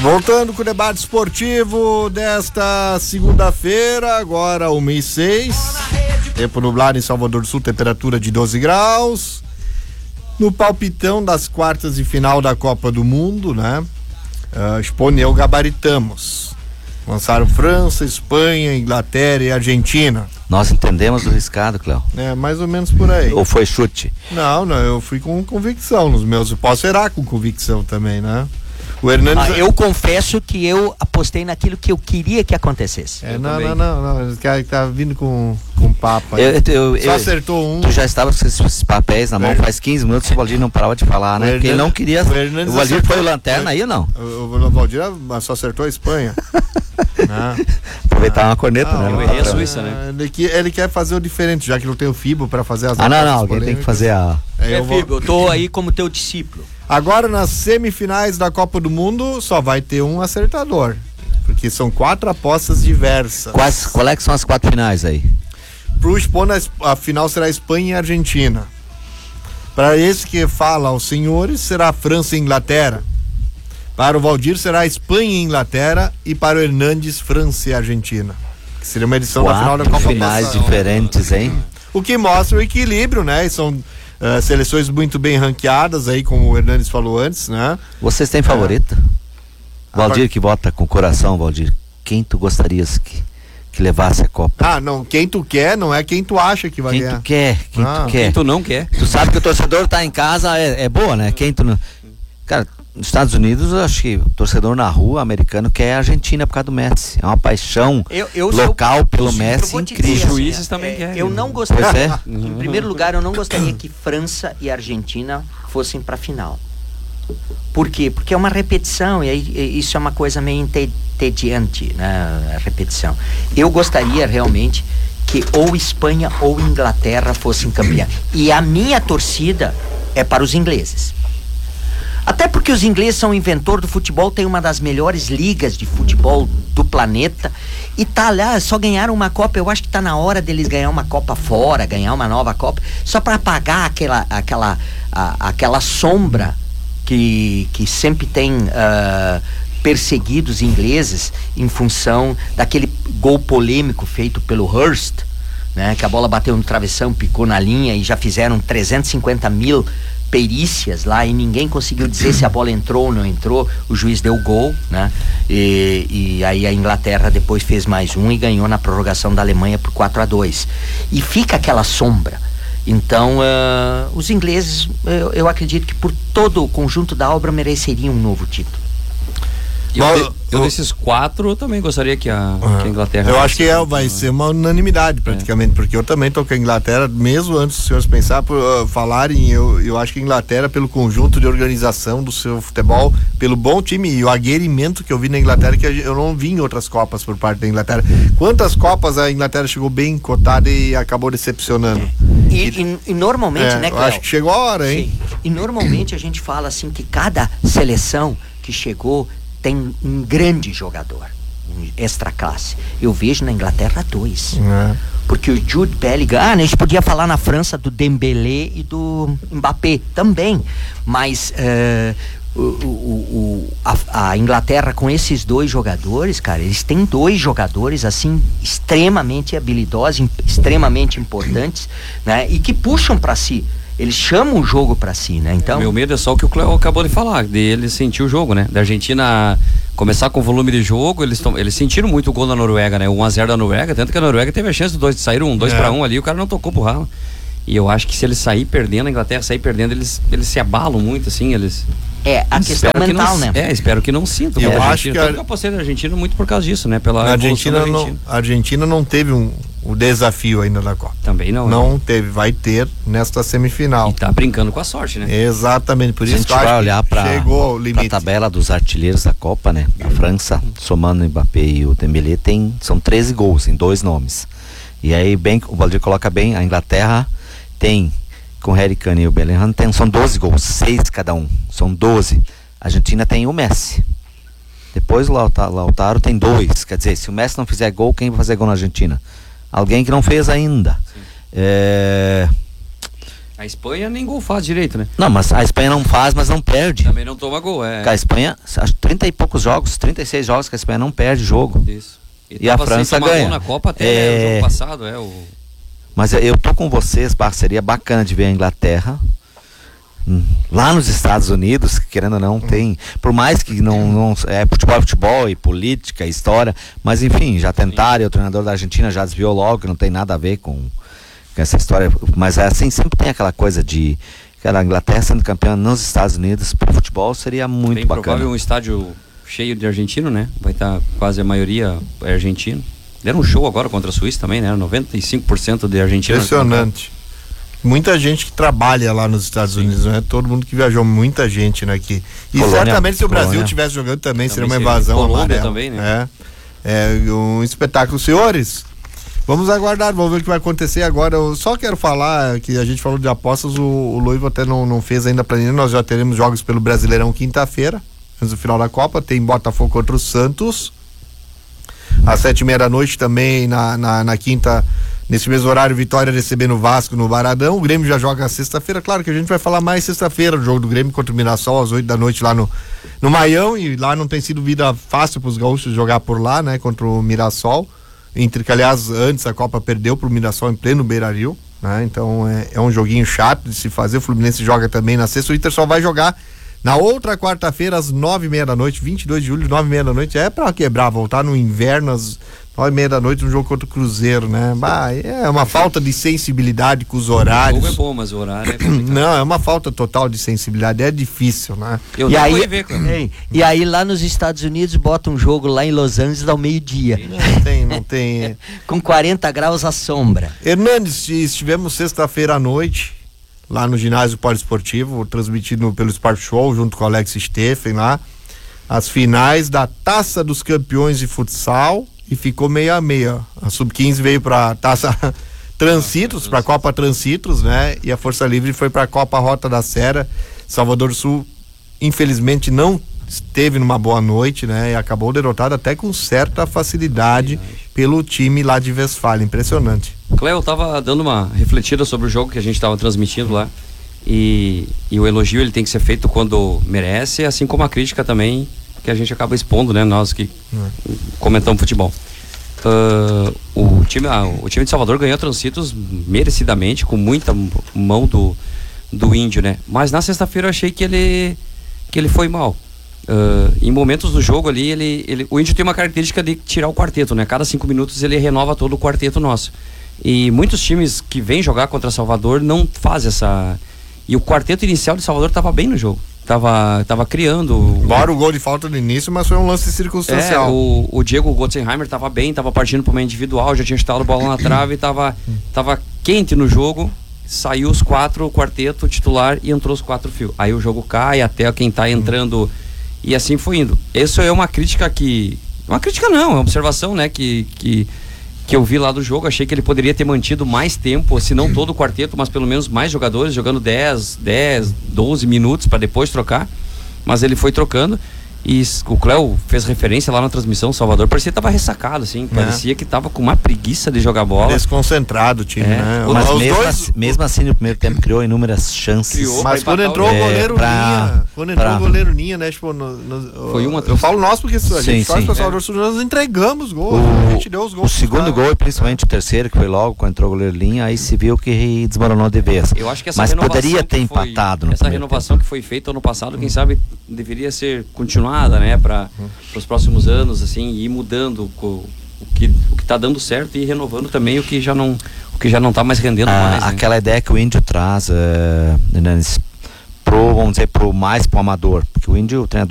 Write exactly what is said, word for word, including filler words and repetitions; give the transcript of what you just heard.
Voltando com o debate esportivo desta segunda-feira, agora uma e seis. Tempo nublado em Salvador do Sul, temperatura de doze graus. No palpitão das quartas de final da Copa do Mundo, né? Uh, exponeu gabaritamos. Lançaram França, Espanha, Inglaterra e Argentina. Nós entendemos o riscado, Cléo. É, mais ou menos por aí. Ou foi chute? Não, não, eu fui com convicção nos meus. Eu posso errar com convicção também, né? O Hernandes... ah, eu confesso que eu apostei naquilo que eu queria que acontecesse. É, não, não, não, não, esse cara que tá vindo com, com papo aí. Eu, eu, Só eu, acertou um. Tu já estava com esses papéis na mão Ver... faz quinze minutos, o Valdir não parava de falar, né? Porque ele não queria. O, o Valdir foi o lanterna aí ou não? O, o Valdir só acertou a Espanha. Aproveitar uma corneta, ah, né? Eu errei a Suíça, né? Ele, ele quer fazer o diferente, já que não tem o Fibo pra fazer as. Ah, não, não, alguém tem que fazer a. É, é eu vou... Fibo, eu tô aí como teu discípulo. Agora nas semifinais da Copa do Mundo só vai ter um acertador, porque são quatro apostas diversas. Quais, qual é que são as quatro finais aí? Pro Expor, a final será Espanha e Argentina. Para esse que fala aos senhores, será França e Inglaterra. Para o Valdir será Espanha e Inglaterra, e para o Hernandes, França e Argentina. Que seria uma edição quatro da final da Copa do Mundo. Finais diferentes, hein? O que mostra o equilíbrio, né? E são Uh, seleções muito bem ranqueadas aí, como o Hernandes falou antes, né? Vocês têm favorita? É. Valdir, que vota com o coração, Valdir. Quem tu gostarias que, que levasse a Copa? Ah, não, quem tu quer não é quem tu acha que vai quem ganhar. Quem tu quer, quem ah. tu quer. Quem tu não quer. Tu sabe que o torcedor tá em casa, é, é boa, né? Quem tu não... Cara, nos Estados Unidos, eu acho que o torcedor na rua americano quer a Argentina por causa do Messi. É uma paixão eu, eu local eu, pelo eu Messi incrível. Os juízes assim, também é, querem. Eu não gostaria, é. em primeiro lugar, eu não gostaria que França e Argentina fossem para a final. Por quê? Porque é uma repetição e aí, isso é uma coisa meio entediante, né? A repetição. Eu gostaria realmente que ou Espanha ou Inglaterra fossem campeã. E a minha torcida é para os ingleses. Até porque os ingleses são o inventor do futebol, tem uma das melhores ligas de futebol do planeta e tá lá, só ganharam uma Copa. Eu acho que tá na hora deles ganhar uma Copa fora, ganhar uma nova Copa, só para apagar aquela, aquela, a, aquela sombra que, que sempre tem uh, perseguido os ingleses em função daquele gol polêmico feito pelo Hurst, né, que a bola bateu no travessão, picou na linha e já fizeram trezentos e cinquenta mil perícias lá e ninguém conseguiu dizer se a bola entrou ou não entrou. O juiz deu gol, né? E, e aí a Inglaterra depois fez mais um e ganhou na prorrogação da Alemanha por quatro a dois. E fica aquela sombra. Então, uh, os ingleses, eu, eu acredito que por todo o conjunto da obra mereceriam um novo título. Eu, eu, eu desses quatro, eu também gostaria que a, uhum. que a Inglaterra... Eu acho que é, vai ser uma unanimidade praticamente, é. porque eu também tô com a Inglaterra, mesmo antes dos senhores pensar, por, uh, falarem, eu, eu acho que a Inglaterra, pelo conjunto de organização do seu futebol, pelo bom time e o aguerrimento que eu vi na Inglaterra, que eu não vi em outras Copas por parte da Inglaterra. Quantas Copas a Inglaterra chegou bem cotada e acabou decepcionando? E, e, e normalmente, é, né, Cléo? Eu acho que chegou a hora, hein? Sim. E normalmente a gente fala assim que cada seleção que chegou tem um grande jogador, um extra classe. Eu vejo na Inglaterra dois. É. Porque o Jude Bellingham, ah, a gente podia falar na França do Dembélé e do Mbappé também, mas uh, o, o, o, a, a Inglaterra com esses dois jogadores, cara, eles têm dois jogadores assim extremamente habilidosos, extremamente importantes, né, e que puxam para si. Eles chamam o jogo pra si, né? Então... Meu medo é só o que o Cléo acabou de falar, de ele sentir o jogo, né? Da Argentina começar com volume de jogo, eles, tom, eles sentiram muito o gol da Noruega, né? um a zero da Noruega, tanto que a Noruega teve a chance de, dois, de sair um dois para um ali, o cara não tocou pro ralo. E eu acho que se eles sair perdendo, a Inglaterra sair perdendo, eles, eles se abalam muito, assim, eles... É, a questão mental, não, né? É, espero que não sintam. Eu a acho que a... eu apostei na Argentina muito por causa disso, né? Pela a Argentina, Argentina. Não, a Argentina não teve um, um desafio ainda da Copa. Também não. Não né? teve, vai ter nesta semifinal. E tá brincando com a sorte, né? Exatamente, por isso que a gente vai olhar pra, chegou ao limite. Pra tabela dos artilheiros da Copa, né? A França, somando o Mbappé e o Dembélé, tem, são treze gols em dois nomes. E aí, bem, o Valdir coloca bem, a Inglaterra tem, com o Harry Kane e o Bellingham, tem, são doze gols, seis cada um, são doze. A Argentina tem o Messi. Depois o Lautaro, Lautaro tem dois. Quer dizer, se o Messi não fizer gol, quem vai fazer gol na Argentina? Alguém que não fez ainda. É... A Espanha nem gol faz direito, né? Não, mas a Espanha não faz, mas não perde. Também não toma gol, é. A Espanha, acho trinta e poucos jogos, trinta e seis jogos que a Espanha não perde jogo. Isso. E a França ganha. Na Copa até é... né, o jogo passado, é o... Mas eu tô com vocês, bah, seria bacana de ver a Inglaterra hum, lá nos Estados Unidos, que querendo ou não tem, por mais que não, não é futebol, futebol e política, história, mas enfim, já tentaram, e o treinador da Argentina já desviou logo, que não tem nada a ver com, com essa história, mas assim, sempre tem aquela coisa de que a Inglaterra sendo campeã nos Estados Unidos pro futebol seria muito bem bacana. Provável um estádio cheio de argentino, né? Vai estar quase a maioria é argentino. Deram um show agora contra a Suíça também, né? noventa e cinco por cento de argentinos. Impressionante. Muita gente que trabalha lá nos Estados Sim. Unidos, né? Todo mundo que viajou, muita gente, né? Que... E Colônia, certamente se o Brasil estivesse jogando também, também seria uma invasão Colômbia também, né? É, é um espetáculo. Senhores, vamos aguardar, vamos ver o que vai acontecer agora. Eu só quero falar que a gente falou de apostas, o, o Loivo até não, não fez ainda pra ninguém. Nós já teremos jogos pelo Brasileirão quinta-feira, antes do final da Copa. Tem Botafogo contra o Santos às sete e meia da noite também na, na, na quinta, nesse mesmo horário, Vitória recebendo o Vasco no Baradão. O Grêmio já joga na sexta-feira, claro que a gente vai falar mais sexta-feira, o jogo do Grêmio contra o Mirassol às oito da noite lá no, no Maião, e lá não tem sido vida fácil para os gaúchos jogar por lá, né, contra o Mirassol, entre que aliás antes a Copa perdeu pro Mirassol em pleno Beira-Rio, né, então é, é um joguinho chato de se fazer. O Fluminense joga também na sexta, o Inter só vai jogar na outra quarta-feira, às nove e meia da noite, vinte e dois de julho, nove e meia da noite, é pra quebrar, voltar no inverno, às nove e meia da noite, um jogo contra o Cruzeiro, né? Bah, é uma falta de sensibilidade com os horários. O jogo é bom, mas o horário é complicado. Não, é uma falta total de sensibilidade, é difícil, né? Eu e, aí, ver, é, e aí lá nos Estados Unidos bota um jogo lá em Los Angeles ao meio-dia. Não tem, não tem. Com quarenta graus à sombra. Hernandes, estivemos sexta-feira à noite lá no ginásio poliesportivo, transmitido pelo Sport Show, junto com o Alex Steffen lá, as finais da Taça dos Campeões de Futsal, e ficou meio a meio. A sub quinze veio pra Taça Transitros, pra Copa Transitros, né? E a Força Livre foi pra Copa Rota da Serra. Salvador do Sul, infelizmente, não esteve numa boa noite, né? E acabou derrotado até com certa facilidade pelo time lá de Westfália. Impressionante. Cléo, eu tava dando uma refletida sobre o jogo que a gente tava transmitindo lá, e, e o elogio ele tem que ser feito quando merece, assim como a crítica também, que a gente acaba expondo, né? Nós que hum. comentamos futebol. Uh, o, time, ah, o time de Salvador ganhou Transitos merecidamente, com muita mão do, do Índio, né? Mas na sexta-feira eu achei que ele, que ele foi mal. Uh, em momentos do jogo ali, ele, ele, o Índio tem uma característica de tirar o quarteto, né? Cada cinco minutos ele renova todo o quarteto nosso. E muitos times que vêm jogar contra Salvador não fazem essa... E o quarteto inicial de Salvador estava bem no jogo. Tava, tava criando... Embora o gol de falta no início, mas foi um lance circunstancial. É, o, o Diego Gotzenheimer tava bem, tava partindo para uma individual, já tinha chutado a bola na trave e tava, tava quente no jogo. Saiu os quatro, o quarteto titular, e entrou os quatro fios. Aí o jogo cai até quem tá entrando, e assim foi indo. Isso é uma crítica que... Uma crítica não, é uma observação, né, que... que que eu vi lá do jogo. Achei que ele poderia ter mantido mais tempo, se não todo o quarteto, mas pelo menos mais jogadores, jogando dez, dez, doze minutos para depois trocar, mas ele foi trocando. E o Cléo fez referência lá na transmissão, Salvador parecia que tava ressacado, assim, é. parecia que tava com uma preguiça de jogar bola. Desconcentrado o time, é. né? Mas Os mesmo, dois... assim, mesmo assim no primeiro tempo criou inúmeras chances. Criou, mas quando entrou o goleiro é, pra, Ninha, quando entrou pra... o goleiro Ninha, né, tipo, no, no, foi uma eu falo nós porque a sim, gente faz sim, pra Salvador Sul, nós entregamos gol, o, a gente deu os gols. O segundo gol, e principalmente o terceiro, que foi logo quando entrou o goleiro Linha, aí se viu que desmoronou de vez. Eu acho que essa mas poderia ter foi, empatado no essa renovação tempo. que foi feita ano passado, quem sabe deveria ser continuada, né, pra para os próximos anos, assim, e ir mudando o, o que o que está dando certo e renovando também o que já não o que já não está mais rendendo ah, mais, né? Aquela ideia que o Índio traz uh, pro, vamos dizer, pro mais pro amador, porque o Índio, o treinador